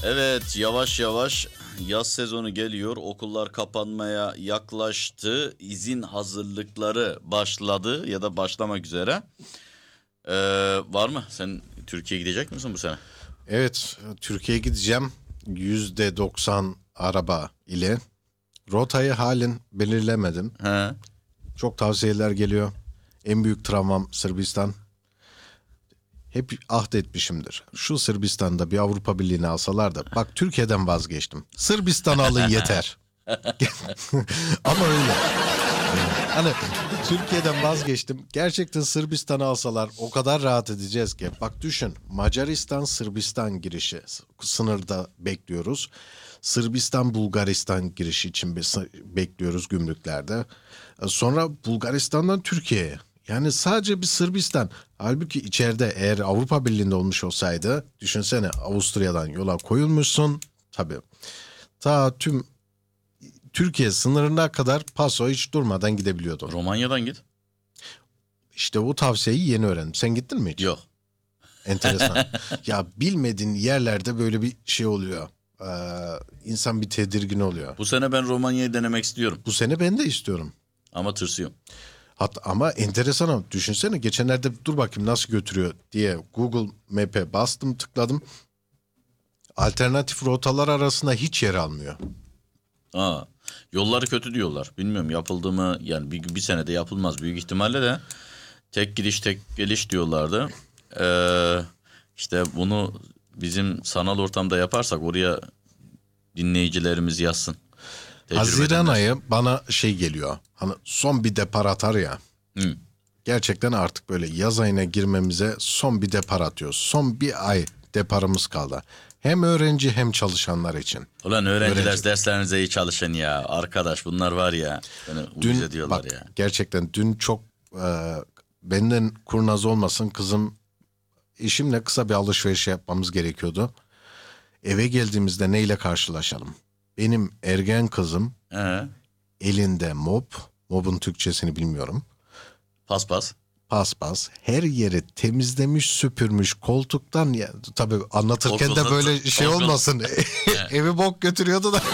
Evet, yavaş yavaş yaz sezonu geliyor. Okullar kapanmaya yaklaştı. İzin hazırlıkları başladı ya da başlamak üzere. Var mı? Sen Türkiye'ye gidecek misin bu sene? Evet, Türkiye'ye gideceğim. %90 araba ile. Rotayı halen belirlemedim. He. Çok tavsiyeler geliyor. En büyük travmam Sırbistan. Hep ahdetmişimdir. Şu Sırbistan'da bir Avrupa Birliği'ni alsalar da bak Türkiye'den vazgeçtim. Sırbistan'ı alın yeter. Ama öyle. Hani Türkiye'den vazgeçtim. Gerçekten Sırbistan'ı alsalar o kadar rahat edeceğiz ki. Bak düşün, Macaristan Sırbistan girişi sınırda bekliyoruz. Sırbistan Bulgaristan girişi için bekliyoruz gümrüklerde. Sonra Bulgaristan'dan Türkiye'ye. Yani sadece bir Sırbistan. Halbuki içeride eğer Avrupa Birliği'nde olmuş olsaydı düşünsene, Avusturya'dan yola koyulmuşsun. Tabii. Ta tüm Türkiye sınırına kadar paso hiç durmadan gidebiliyordu. Romanya'dan git. İşte bu tavsiyeyi yeni öğrendim. Sen gittin mi hiç? Yok. Enteresan. Ya bilmediğin yerlerde böyle bir şey oluyor. İnsan bir tedirgin oluyor. Bu sene ben Romanya'yı denemek istiyorum. Bu sene ben de istiyorum. Ama tırsıyorum. Ama enteresan ama düşünsene, geçenlerde dur bakayım nasıl götürüyor diye Google Map'e bastım, tıkladım. Alternatif rotalar arasında hiç yer almıyor. Yolları kötü diyorlar. Bilmiyorum yapıldı mı, yani bir senede yapılmaz büyük ihtimalle de. Tek gidiş tek geliş diyorlardı. İşte bunu bizim sanal ortamda yaparsak oraya dinleyicilerimiz yazsın. Haziran ayı bana şey geliyor. Hani son bir depar atar ya. Hı. Gerçekten artık böyle yaz ayına girmemize son bir depar atıyoruz. Son bir ay deparımız kaldı. Hem öğrenci hem çalışanlar için. Ulan öğrenciler derslerinize iyi çalışın ya. Arkadaş bunlar var ya. Beni uyuz ediyorlar bak, ya. Gerçekten dün çok benden kurnaz olmasın, kızım eşimle kısa bir alışveriş yapmamız gerekiyordu. Eve geldiğimizde neyle karşılaşalım? Benim ergen kızım elinde mopun Türkçesini bilmiyorum. Paspas. Paspas, her yeri temizlemiş, süpürmüş, koltuktan ya, tabii anlatırken de böyle şey olmasın. Evi bok götürüyordu da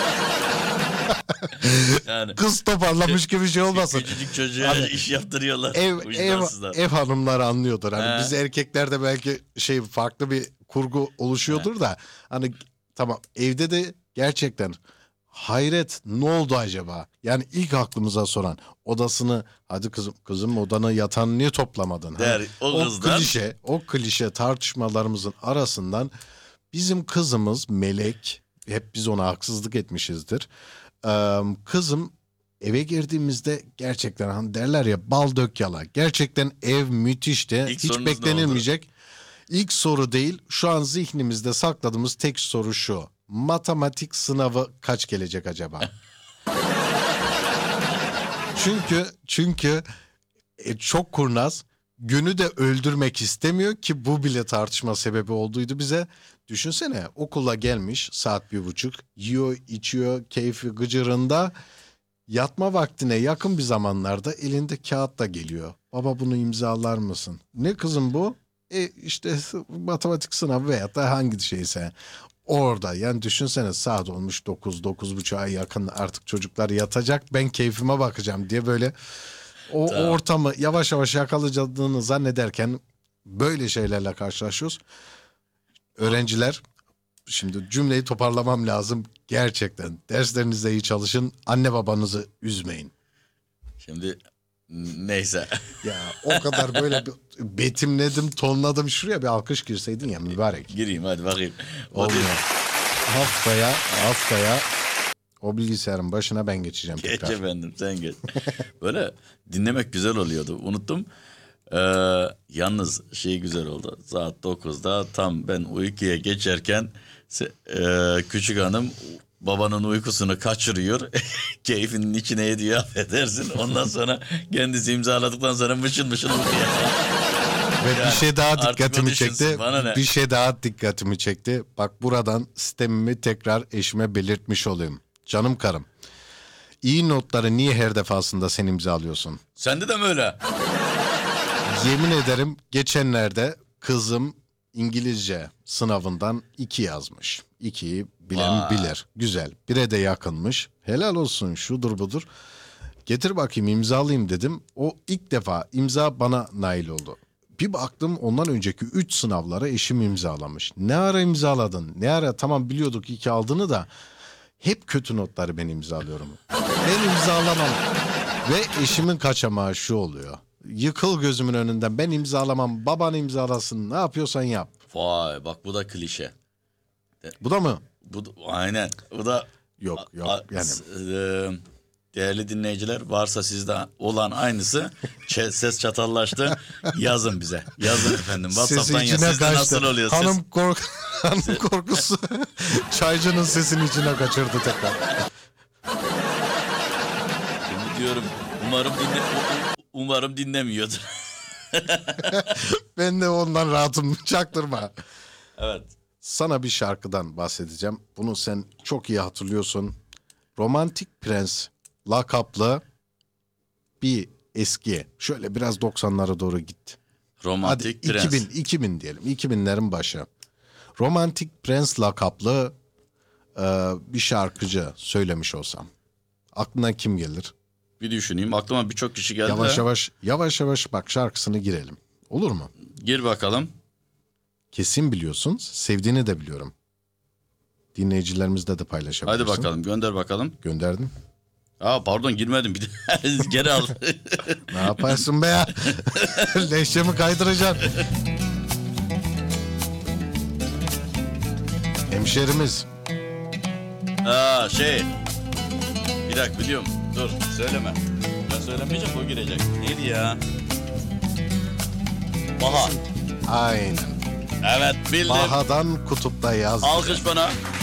yani kız toparlamış gibi şey olmasın. Küçücük çocuğa iş yaptırıyorlar. Ev hanımları anlıyordur. Hani biz erkeklerde belki farklı bir kurgu oluşuyordur da hani tamam, evde de gerçekten hayret, ne oldu acaba? Yani ilk aklımıza soran, odasını hadi kızım odanı, yatağını niye toplamadın? Der, o klişe tartışmalarımızın arasından bizim kızımız Melek, hep biz ona haksızlık etmişizdir. Kızım eve girdiğimizde gerçekten hani derler ya, bal dök yala. Gerçekten ev müthişti. Hiç beklenilmeyecek. İlk soru değil, şu an zihnimizde sakladığımız tek soru şu: matematik sınavı kaç gelecek acaba? çünkü çok kurnaz, günü de öldürmek istemiyor ki bu bile tartışma sebebi olduydu bize. Düşünsene, okula gelmiş saat 1:30, yiyor içiyor keyfi gıcırında, yatma vaktine yakın bir zamanlarda elinde kağıt da geliyor. Baba bunu imzalar mısın? Ne kızım bu? İşte matematik sınavı veyahut da hangi şeyse orada. Yani düşünsene, saat olmuş 9-9:30'a yakın, artık çocuklar yatacak, ben keyfime bakacağım diye böyle o ortamı yavaş yavaş yakalayacağını zannederken böyle şeylerle karşılaşıyoruz. Öğrenciler, şimdi cümleyi toparlamam lazım. Gerçekten derslerinizde iyi çalışın. Anne babanızı üzmeyin. Şimdi neyse. Ya o kadar böyle betimledim, tonladım. Şuraya bir alkış girseydin ya mübarek. Gireyim hadi bakayım. Olmuyor. Haftaya o bilgisayarın başına ben geçeceğim tekrar. Geç efendim, sen geç. Böyle dinlemek güzel oluyordu. Unuttum. Yalnız güzel oldu. Saat 9'da tam ben uykuya geçerken küçük hanım babanın uykusunu kaçırıyor. Keyfinin içine ediyor, affedersin. Ondan sonra kendisi imzaladıktan sonra mışıl mışıl uyuyor. Ve yani bir şey daha dikkatimi çekti. Bir şey daha dikkatimi çekti. Bak, buradan sistemimi tekrar eşime belirtmiş olayım. Canım karım, İyi notları niye her defasında sen imzalıyorsun? Sende de mi öyle? Yemin ederim geçenlerde kızım İngilizce sınavından 2 yazmış. 2'yi bilen Vay. bilir. Güzel. 1'e de yakınmış. Helal olsun, şudur budur. Getir bakayım imzalayayım dedim. O ilk defa imza bana nail oldu. Bir baktım ondan önceki 3 sınavlara eşim imzalamış. Ne ara imzaladın? Ne ara? Tamam biliyorduk 2 aldığını da hep kötü notları ben imzalıyorum. Ben imzalamam. Ve eşimin kaçamağı şu oluyor. Yıkıl gözümün önünden, ben imzalamam, baban imzalasın, ne yapıyorsan yap. Vay bak bu da klişe. Bu da mı? Aynen. Bu da Yok yani. Değerli dinleyiciler, varsa sizde olan aynısı ses çatallaştı. Yazın bize. Yazın efendim. Sesi WhatsApp'tan ya içine sizde kaçtı. nasıl oluyor? Hanım korkusu çaycının sesini içine kaçırdı tekrar. Şimdi diyorum umarım dinlemiyordur. Ben de ondan rahatım, çaktırma. Evet. Sana bir şarkıdan bahsedeceğim. Bunu sen çok iyi hatırlıyorsun. Romantik Prens lakaplı bir eski. Şöyle biraz 90'lara doğru git. Romantik Hadi Prens. 2000 diyelim. 2000'lerin başı. Romantik Prens lakaplı bir şarkıcı söylemiş olsam. Aklına kim gelir? Bir düşüneyim. Aklıma birçok kişi geldi Yavaş yavaş bak şarkısını girelim. Olur mu? Gir bakalım. Kesin biliyorsun. Sevdiğini de biliyorum. Dinleyicilerimizle de paylaşabilirsin. Hadi bakalım, gönder bakalım. Gönderdim. Pardon, girmedim bir de. Geri al. Ne yaparsın be ya? Leşemi kaydıracaksın. Hemşerimiz. Bir dakika, biliyorum. Dur, söyleme. Ben söylemeyeceğim, o girecek. Neydi ya? Baha. Aynen. Evet, bildim. Baha'dan kutupta yaz. Alkış bana.